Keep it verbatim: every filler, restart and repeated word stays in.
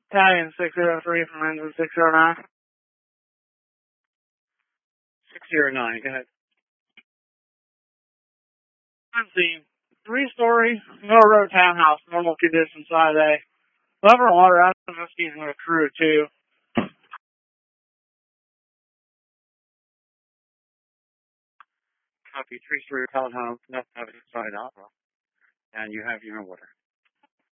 Italian six oh three from engine six oh nine. six oh nine, go ahead. Let's see. Three-story, no-road townhouse, normal condition, size A. Lever water out of this season with a crew, too. Copy, three-story pallet home, no cavity side opera. And you have your water.